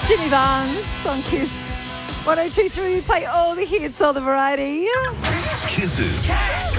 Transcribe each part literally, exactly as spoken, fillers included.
Jimmy Barnes on Kiss one oh two point three. We play all the hits, all the variety. Kisses.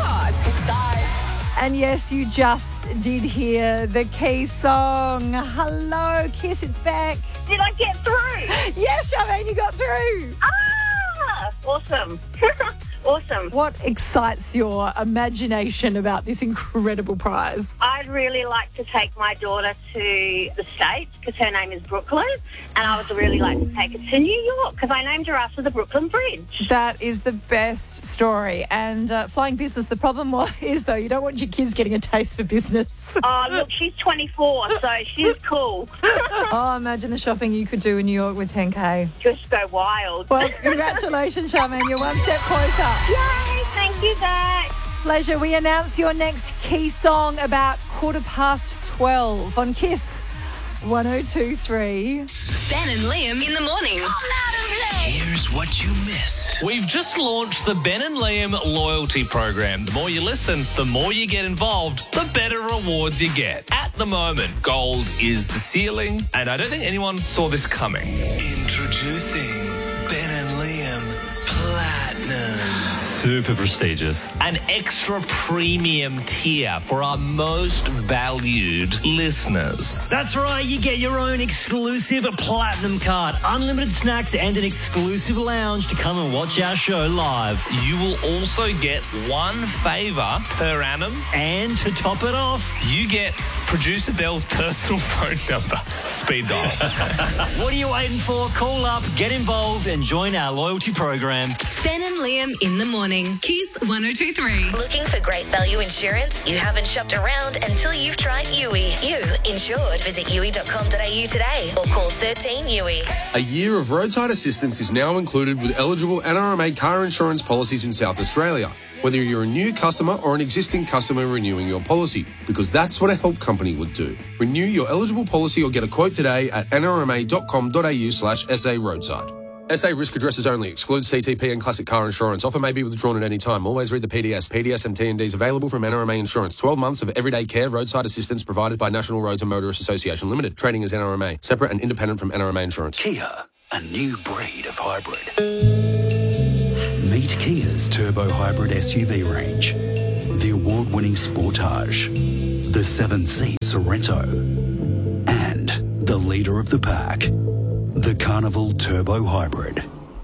And yes, you just did hear the Key song. Hello, Kiss, it's back. Did I get through? Yes, Charmaine, you got through. Ah, awesome. Awesome. What excites your imagination about this incredible prize? I'd really like to take my daughter to the States because her name is Brooklyn, and I would really like to take her to New York because I named her after the Brooklyn Bridge. That is the best story. And uh, flying business, the problem is, though, you don't want your kids getting a taste for business. Oh, look, she's twenty-four, so she's cool. Oh, imagine the shopping you could do in New York with ten K. Just go wild. Well, congratulations, Charmaine. You're one step closer. Yay, thank you, guys. Pleasure. We announce your next Key song about quarter past twelve on Kiss one oh two point three. Ben and Liam in the morning. Here's what you missed. We've just launched the Ben and Liam loyalty program. The more you listen, the more you get involved, the better rewards you get. At the moment, gold is the ceiling, and I don't think anyone saw this coming. Introducing Ben and Liam Platinum. Super prestigious. An extra premium tier for our most valued listeners. That's right, you get your own exclusive Platinum card, unlimited snacks and an exclusive lounge to come and watch our show live. You will also get one favour per annum. And to top it off, you get producer Bell's personal phone number. Speed dial. What are you waiting for? Call up, get involved and join our loyalty program. Ben and Liam in the morning. Kiss one oh two point three. Looking for great value insurance? You haven't shopped around until you've tried U I. You insured. Visit U I dot com dot a u today or call thirteen U I. A year of roadside assistance is now included with eligible N R M A car insurance policies in South Australia, whether you're a new customer or an existing customer renewing your policy, because that's what a help company would do. Renew your eligible policy or get a quote today at n r m a dot com dot a u slash s a roadside. S A risk addresses only. Excludes C T P and classic car insurance. Offer may be withdrawn at any time. Always read the P D S. P D S and T and Ds available from N R M A Insurance. twelve months of everyday care roadside assistance provided by National Roads and Motorists Association Limited. Trading as N R M A. Separate and independent from N R M A Insurance. Kia, a new breed of hybrid. Meet Kia's turbo hybrid S U V range. The award-winning Sportage, the seven-seat Sorento, and the leader of the pack, the Carnival Turbo Hybrid.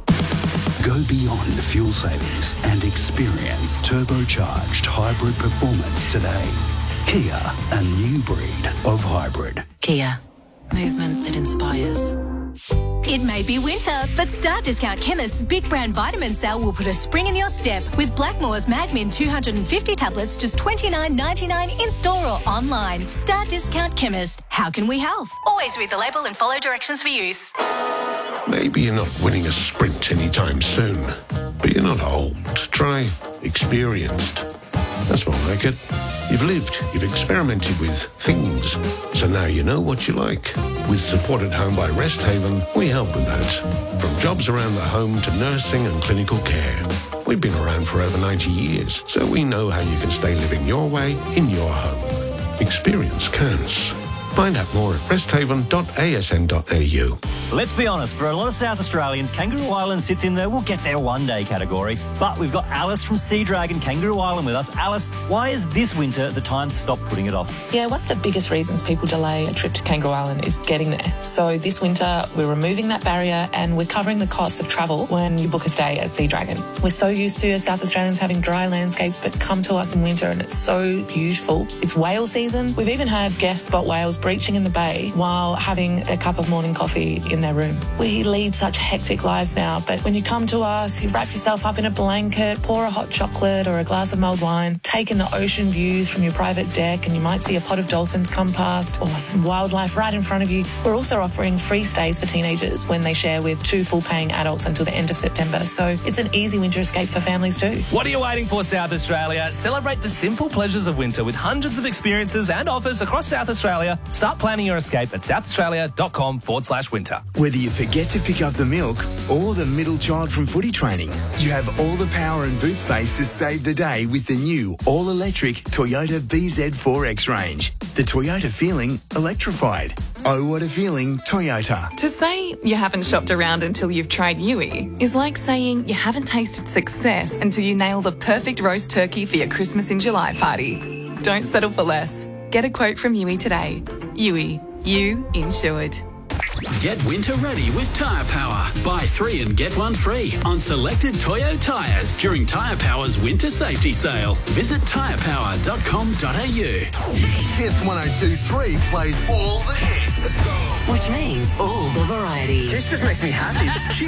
Go beyond fuel savings and experience turbocharged hybrid performance today. Kia, a new breed of hybrid. Kia, movement that inspires. It may be winter, but Star Discount Chemist's Big Brand Vitamin Sale will put a spring in your step with Blackmore's Magmin two hundred fifty tablets just twenty-nine ninety-nine in store or online. Star Discount Chemist. How can we help? Always read the label and follow directions for use. Maybe you're not winning a sprint anytime soon, but you're not old. Try experienced. That's more like it. You've lived, you've experimented with things, so now you know what you like. With Support at Home by Rest Haven, we help with that. From jobs around the home to nursing and clinical care. We've been around for over ninety years, so we know how you can stay living your way in your home. Experience counts. Find out more at rest haven dot a s n dot a u. let's be honest, for a lot of South Australians, Kangaroo Island sits in the we'll get there one day category. But we've got Alice from Sea Dragon Kangaroo Island with us. Alice, why is this winter the time to stop putting it off? Yeah, one of the biggest reasons people delay a trip to Kangaroo Island is getting there. So this winter, we're removing that barrier and we're covering the cost of travel when you book a stay at Sea Dragon. We're so used to as South Australians having dry landscapes, but come to us in winter and it's so beautiful. It's whale season. We've even had guests spot whales breaching in the bay while having a cup of morning coffee in their room. We lead such hectic lives now, but when you come to us, you wrap yourself up in a blanket, pour a hot chocolate or a glass of mulled wine, take in the ocean views from your private deck, and you might see a pod of dolphins come past or some wildlife right in front of you. We're also offering free stays for teenagers when they share with two full-paying adults until the end of September, so it's an easy winter escape for families too. What are you waiting for, South Australia? Celebrate the simple pleasures of winter with hundreds of experiences and offers across South Australia. Start planning your escape at southaustralia.com forward slash winter. Whether you forget to pick up the milk or the middle child from footy training, you have all the power and boot space to save the day with the new all-electric Toyota B Z four X range. The Toyota feeling electrified. Oh, what a feeling, Toyota. To say you haven't shopped around until you've tried Yui is like saying you haven't tasted success until you nail the perfect roast turkey for your Christmas in July party. Don't settle for less. Get a quote from Yui today. Yui, you insured. Get winter ready with Tyre Power. Buy three and get one free on selected Toyo tyres during Tyre Power's winter safety sale. Visit tyre power dot com dot a u. Kiss one oh two three plays all the hits. Which means all the variety. Kiss just makes me happy.